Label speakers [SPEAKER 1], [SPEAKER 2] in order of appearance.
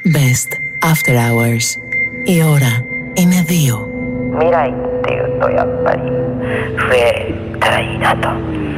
[SPEAKER 1] Best After Hours. Η ώρα είναι 2.
[SPEAKER 2] 未来っていうとやっぱり増えたらいいなと